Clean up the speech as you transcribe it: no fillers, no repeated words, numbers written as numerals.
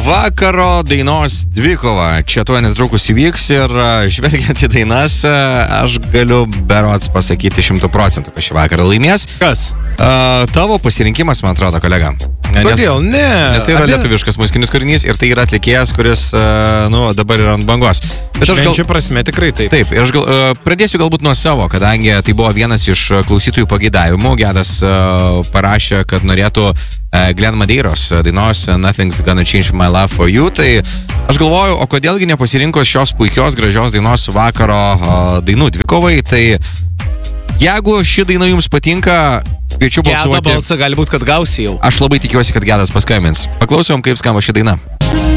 Vakaro dainos dvikova. Čia tuo netrukus įvyks ir žvelgiant į dainas, aš galiu berods pasakyti 100%, kad šį vakarą laimės. Kas? Tavo pasirinkimas, man atrodo, kolega. Kodėl? Ne. Nes tai yra lietuviškas muzikinis kūrinys ir tai yra atlikėjas, kuris, dabar yra ant bangos. Švenčių prasme tikrai taip. Taip, ir aš pradėsiu galbūt nuo savo, kadangi tai buvo vienas iš klausytojų pageidavimų. Gedas parašė, kad norėtų Glenn Madeiros dainos Nothing's Gonna Change My Love For You. Tai aš galvoju, o kodėlgi nepasirinko šios puikios, gražios dainos vakaro dainų dvikovai. Tai jeigu ši daina jums patinka, kviečiu balsuoti. Gedo balsą gali būti, kad gausi jau. Aš labai tikiuosi, kad Gedas paskambins. Paklausom, kaip skamba ši daina.